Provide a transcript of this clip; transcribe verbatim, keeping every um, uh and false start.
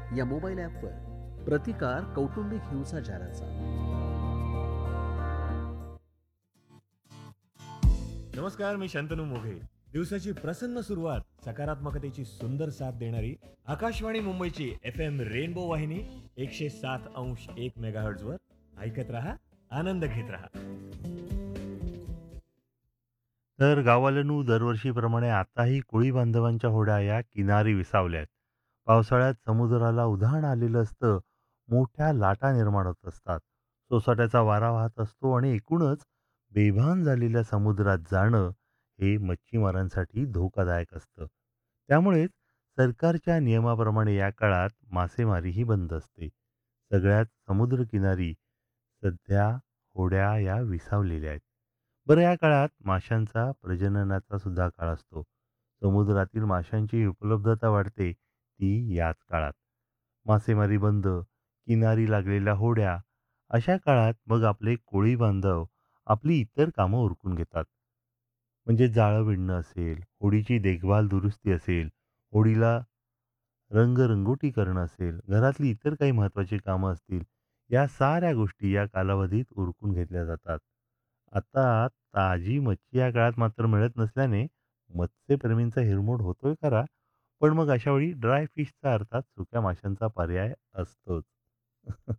या मोबाईल ॲपवर प्रतिकार कौटुंबिक हिंसाचाराचा. नमस्कार, मी शंतनू मोघे. दिवसाची प्रसन्न सुरुवात सकारात्मकतेची सुंदर साथ देणारी आकाशवाणी मुंबईची एफ एम रेनबो वाहिनी एकशे सात अंश एक मेगाहर्ट्झ वर ऐकत रहा, आनंद घेत रहा. तर गावाला दरवर्षीप्रमाणे आताही कोळी बांधवांच्या होड्या या किनारी विसावल्या आहेत. पावसाळ्यात समुद्राला उधाण आलेलं असतं, मोठ्या लाटा निर्माण होत असतात. सोसाट्याचा वारा वाहत असतो आणि एकूणच बेभान झालेल्या समुद्रात जाणं हे मच्छीमारांसाठी धोकादायक असतं. त्यामुळेच सरकारच्या नियमाप्रमाणे या काळात मासेमारीही बंद असते. सगळ्यात समुद्रकिनारी सध्या होड्या या विसावलेल्या आहेत. बरं, या काळात माशांचा प्रजननाचा सुद्धा काळ असतो. समुद्रातील माशांची उपलब्धता वाढते ती याच काळात. मासेमारी बंद, किनारी लागलेल्या होड्या, अशा काळात मग आपले कोळी बांधव आपली इतर कामं उरकून घेतात. म्हणजे जाळं विणणं असेल, होडीची देखभाल दुरुस्ती असेल, होडीला रंगरंगोटी करणं असेल, घरातली इतर काही महत्त्वाची कामं असतील, या साऱ्या गोष्टी या कालावधीत उरकून घेतल्या जातात. आता ताजी मच्छी या काळात मात्र मिळत नसल्याने मत्स्यप्रेमींचा हिरमोड होतोय खरा, पण मग अशा वेळी ड्राय फिशचा अर्थात सुक्या माशांचा पर्याय असतोच.